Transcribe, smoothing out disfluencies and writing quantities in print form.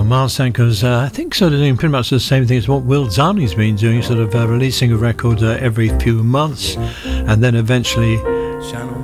Miles Sanko's, I think, sort of doing pretty much the same thing as what Will Zani's been doing, sort of releasing a record every few months, and then eventually